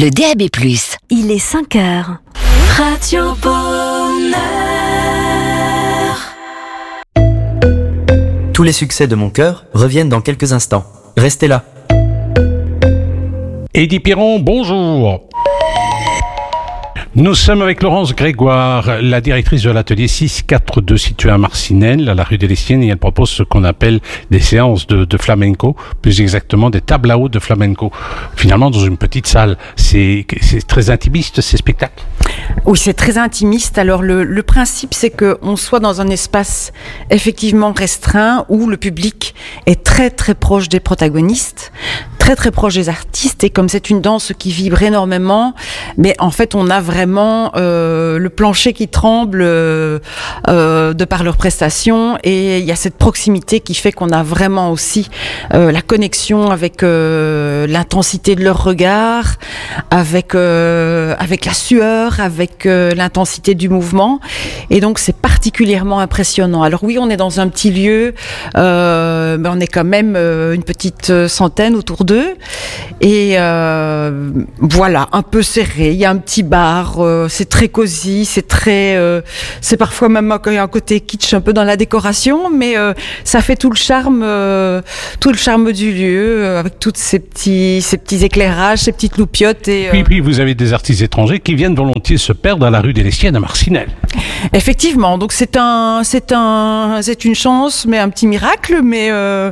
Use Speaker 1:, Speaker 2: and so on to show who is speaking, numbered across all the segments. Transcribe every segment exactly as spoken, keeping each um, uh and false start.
Speaker 1: le D A B plus.
Speaker 2: Il est cinq heures.
Speaker 3: Radio Bonheur.
Speaker 4: Tous les succès de mon cœur reviennent dans quelques instants. Restez là.
Speaker 5: Eddie Piron, bonjour. Nous sommes avec Laurence Grégoire, la directrice de l'atelier six cent quarante-deux situé à Marcinelle, à la rue des Lestiennes, et elle propose ce qu'on appelle des séances de, de flamenco, plus exactement des tables à eau de flamenco. Finalement, dans une petite salle, c'est, c'est très intimiste ces spectacles.
Speaker 6: Oui, c'est très intimiste. Alors le, le principe, c'est qu'on soit dans un espace effectivement restreint où le public est très très proche des protagonistes, très très proche des artistes, et comme c'est une danse qui vibre énormément, mais en fait on a vraiment euh, le plancher qui tremble euh, euh, de par leurs prestations, et il y a cette proximité qui fait qu'on a vraiment aussi euh, la connexion avec euh, l'intensité de leur regard, avec euh, avec la sueur, avec euh, l'intensité du mouvement, et donc c'est particulièrement impressionnant. Alors oui, on est dans un petit lieu, euh, mais on est quand même euh, une petite centaine autour d'eux, et euh, voilà, un peu serré. Il y a un petit bar, euh, c'est très cosy, c'est très, euh, c'est parfois même un, un côté kitsch un peu dans la décoration, mais euh, ça fait tout le charme, euh, tout le charme du lieu, euh, avec tous ces petits, ces petits éclairages, ces petites loupiottes. Et, euh...
Speaker 5: puis, puis vous avez des artistes étrangers qui viennent volontiers se perdre à la rue des Lestiennes à Marcinelle.
Speaker 6: Effectivement, donc c'est un, c'est un, c'est une chance, mais un petit miracle, mais euh,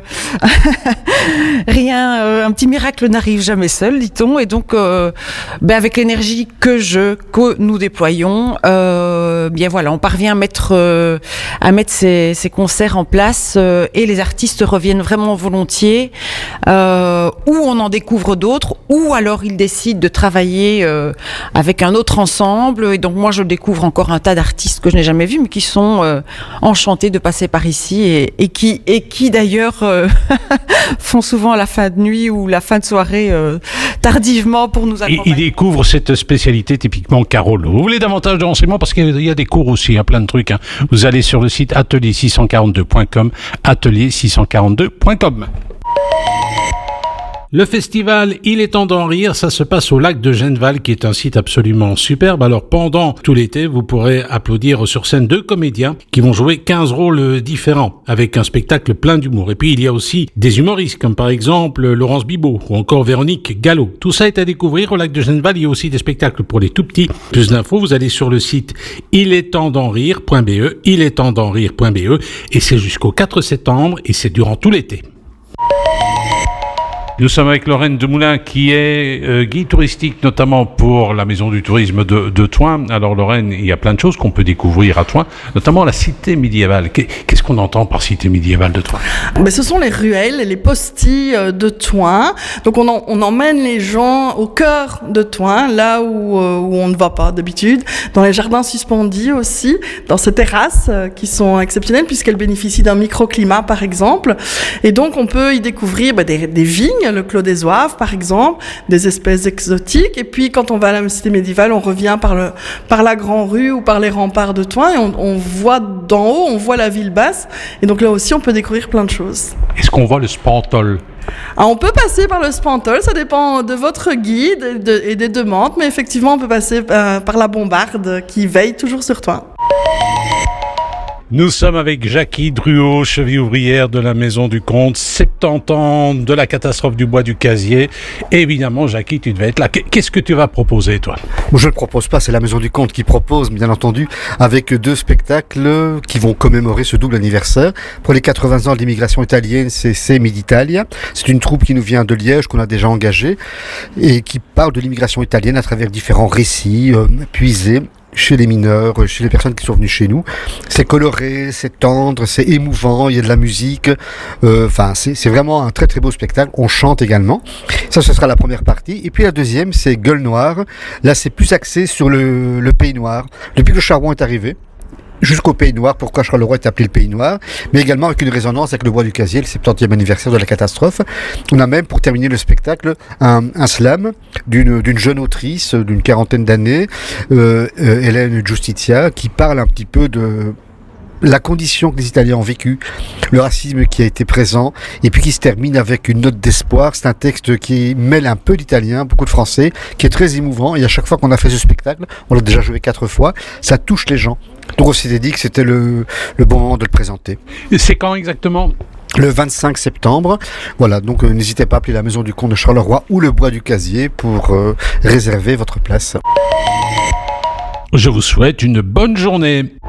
Speaker 6: rien, euh, un petit miracle n'arrive jamais seul, dit-on, et donc, euh, ben avec l'énergie que je, que nous déployons, euh, bien voilà, on parvient à mettre, euh, à mettre ces, ces concerts en place, euh, et les artistes reviennent vraiment volontiers, euh, ou on en découvre d'autres, ou alors ils décident de travailler euh, avec un autre ensemble, et donc moi je découvre encore un tas d'artistes que je n'ai jamais vus, mais qui sont euh, enchantés de passer par ici, et, et qui, et qui d'ailleurs euh, font souvent la fin de nuit ou la fin de soirée euh, tardivement pour nous accompagner.
Speaker 5: Ils découvrent cette spécialité typiquement Carole. Vous voulez davantage de renseignements, parce qu'il y a des cours aussi, il y a plein de trucs. Hein. Vous allez sur le site atelier six cent quarante-deux point com, atelier six cent quarante-deux point com. Le festival Il est temps d'en rire, ça se passe au lac de Genneval, qui est un site absolument superbe. Alors pendant tout l'été, vous pourrez applaudir sur scène deux comédiens qui vont jouer quinze rôles différents, avec un spectacle plein d'humour. Et puis il y a aussi des humoristes, comme par exemple Laurence Bibot ou encore Véronique Gallo. Tout ça est à découvrir au lac de Genneval. Il y a aussi des spectacles pour les tout petits. Plus d'infos, vous allez sur le site il est temps d'en rire point b e, il est temps d'en rire point b e, et c'est jusqu'au quatre septembre, et c'est durant tout l'été. Nous sommes avec Lorraine Demoulin, qui est euh, guide touristique, notamment pour la Maison du Tourisme de, de Thoin. Alors Lorraine, il y a plein de choses qu'on peut découvrir à Thoin, notamment la cité médiévale. Qu'est-ce qu'on entend par cité médiévale de Thoin ?
Speaker 7: Ben, ce sont les ruelles et les postilles de Thoin. Donc on, en, on emmène les gens au cœur de Thoin, là où, euh, où on ne va pas d'habitude, dans les jardins suspendus aussi, dans ces terrasses euh, qui sont exceptionnelles puisqu'elles bénéficient d'un microclimat par exemple. Et donc on peut y découvrir ben, des, des vignes, le Clos des Oives par exemple, des espèces exotiques, et puis quand on va à la cité médiévale, on revient par, le, par la Grand Rue ou par les remparts de Thoin, et on, on voit d'en haut, on voit la ville basse, et donc là aussi on peut découvrir plein de choses.
Speaker 5: Est-ce qu'on voit le Spantol ?
Speaker 7: Ah, on peut passer par le Spantol, ça dépend de votre guide et, de, et des demandes, mais effectivement on peut passer euh, par la Bombarde qui veille toujours sur Thoin.
Speaker 5: Nous sommes avec Jackie Druot, cheville ouvrière de la Maison du Comte, soixante-dix ans de la catastrophe du bois du Casier. Et évidemment, Jackie, tu devais être là. Qu'est-ce que tu vas proposer, toi ?
Speaker 8: Je ne propose pas, c'est la Maison du Comte qui propose, bien entendu, avec deux spectacles qui vont commémorer ce double anniversaire. Pour les quatre-vingts ans de l'immigration italienne, c'est C'est Miditalia. C'est une troupe qui nous vient de Liège, qu'on a déjà engagée, et qui parle de l'immigration italienne à travers différents récits euh, puisés chez les mineurs, chez les personnes qui sont venues chez nous. C'est coloré, c'est tendre, c'est émouvant, il y a de la musique. Enfin, euh, c'est, c'est vraiment un très très beau spectacle. On chante également. Ça, ce sera la première partie. Et puis la deuxième, c'est Gueule Noire. Là, c'est plus axé sur le, le Pays Noir. Depuis que le charbon est arrivé, jusqu'au Pays Noir, pourquoi Charleroi est appelé le Pays Noir, mais également avec une résonance avec le bois du Casier, le septantième anniversaire de la catastrophe. On a même, pour terminer le spectacle, un, un slam d'une, d'une jeune autrice d'une quarantaine d'années, euh, euh, Hélène Justitia, qui parle un petit peu de la condition que les Italiens ont vécue, le racisme qui a été présent, et puis qui se termine avec une note d'espoir. C'est un texte qui mêle un peu d'italien, beaucoup de français, qui est très émouvant, et à chaque fois qu'on a fait ce spectacle, on l'a déjà joué quatre fois, ça touche les gens. Donc on s'était dit que c'était le, le bon moment de le présenter.
Speaker 5: Et c'est quand exactement ?
Speaker 8: Le vingt-cinq septembre. Voilà, donc euh, n'hésitez pas à appeler la Maison du Comte de Charleroi ou le Bois du Casier pour euh, réserver votre place.
Speaker 5: Je vous souhaite une bonne journée.